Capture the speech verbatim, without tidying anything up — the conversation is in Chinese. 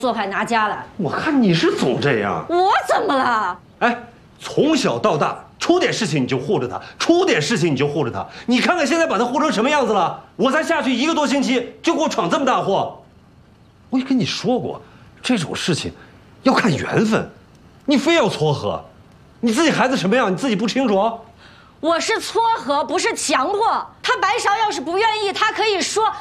做派拿家来。 我看你是总这样。 我怎么了？ 哎，从小到大，出点事情你就护着他，出点事情你就护着他。你看看现在把他护成什么样子了？我才下去一个多星期，就给我闯这么大祸。我也跟你说过，这种事情要看缘分，你非要撮合，你自己孩子什么样你自己不清楚？ 我是撮合，不是强迫。他白勺要是不愿意，他可以说